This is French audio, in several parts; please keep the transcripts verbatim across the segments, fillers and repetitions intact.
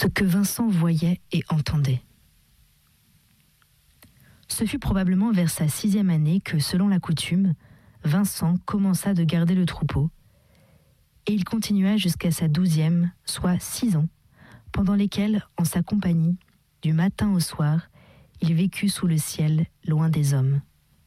ce que Vincent voyait et entendait. Ce fut probablement vers sa sixième année que, selon la coutume, Vincent commença de garder le troupeau, et il continua jusqu'à sa douzième, soit six ans, pendant lesquels, en sa compagnie, du matin au soir, il vécut sous le ciel, loin des hommes.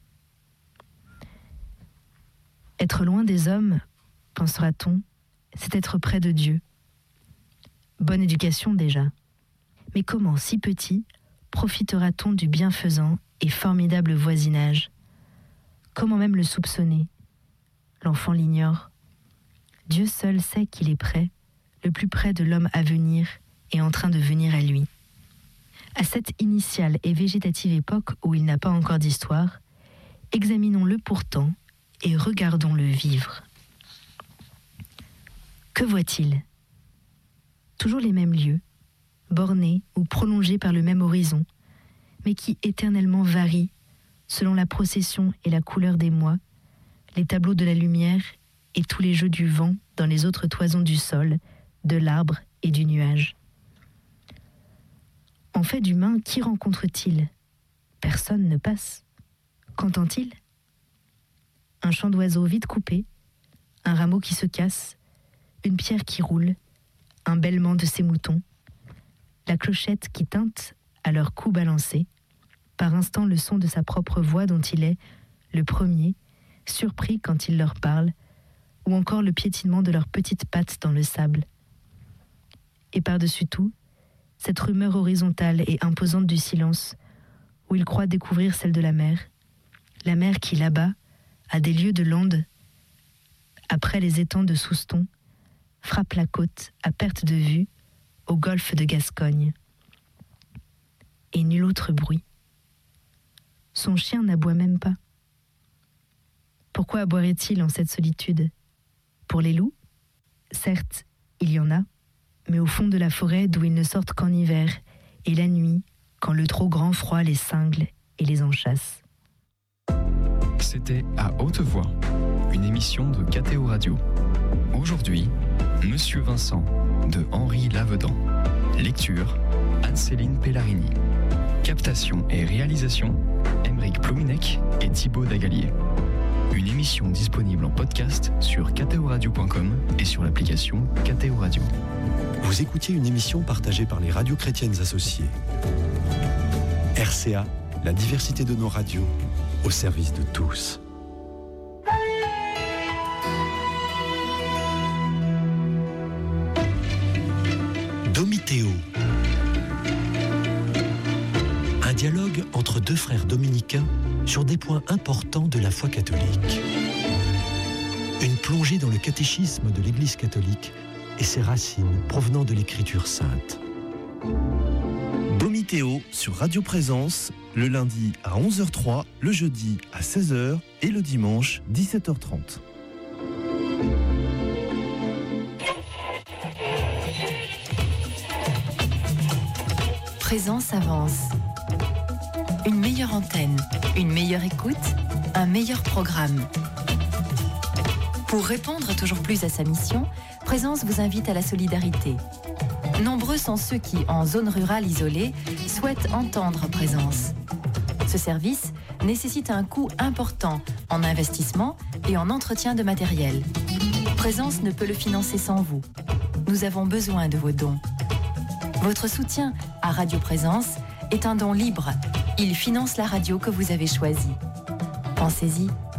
Être loin des hommes, pensera-t-on, c'est être près de Dieu. Bonne éducation déjà. Mais comment, si petit, profitera-t-on du bienfaisant et formidable voisinage? Comment même le soupçonner? L'enfant l'ignore. Dieu seul sait qu'il est près, le plus près de l'homme à venir et en train de venir à lui. À cette initiale et végétative époque où il n'a pas encore d'histoire, examinons-le pourtant et regardons-le vivre. Que voit-il? Toujours les mêmes lieux, bornés ou prolongés par le même horizon, mais qui éternellement varient selon la procession et la couleur des mois, les tableaux de la lumière et tous les jeux du vent dans les autres toisons du sol, de l'arbre et du nuage. En fait d'humain, qui rencontre-t-il? Personne ne passe. Qu'entend-il? Un chant d'oiseau vite coupé, un rameau qui se casse, une pierre qui roule, un bêlement de ses moutons, la clochette qui tinte à leur cou balancé, par instant le son de sa propre voix dont il est, le premier, surpris quand il leur parle, ou encore le piétinement de leurs petites pattes dans le sable. Et par-dessus tout, cette rumeur horizontale et imposante du silence, où il croit découvrir celle de la mer, la mer qui, là-bas, à des lieues de lande, après les étangs de Souston, frappe la côte à perte de vue, au golfe de Gascogne. Et nul autre bruit. Son chien n'aboie même pas. Pourquoi aboierait-il en cette solitude? Pour les loups? Certes, il y en a, mais au fond de la forêt d'où ils ne sortent qu'en hiver, et la nuit, quand le trop grand froid les cingle et les enchâsse. C'était À Haute Voix, une émission de K T O Radio. Aujourd'hui, Monsieur Vincent, de Henri Lavedan. Lecture, Anne-Céline Pellarini. Captation et réalisation, Aymeric Plominec et Thibaut Dagalier. Une émission disponible en podcast sur k t o radio point com et sur l'application K T O Radio. Vous écoutiez une émission partagée par les radios chrétiennes associées. R C A, la diversité de nos radios, au service de tous. Domitéo. Un dialogue entre deux frères dominicains sur des points importants de la foi catholique. Une plongée dans le catéchisme de l'Église catholique et ses racines provenant de l'Écriture sainte. Domitéo sur Radio Présence, le lundi à onze heures trois, le jeudi à seize heures et le dimanche dix-sept heures trente. Présence avance. Une meilleure antenne, une meilleure écoute, un meilleur programme. Pour répondre toujours plus à sa mission, Présence vous invite à la solidarité. Nombreux sont ceux qui, en zone rurale isolée, souhaitent entendre Présence. Ce service nécessite un coût important en investissement et en entretien de matériel. Présence ne peut le financer sans vous. Nous avons besoin de vos dons. Votre soutien à Radio Présence est un don libre. Il finance la radio que vous avez choisie. Pensez-y.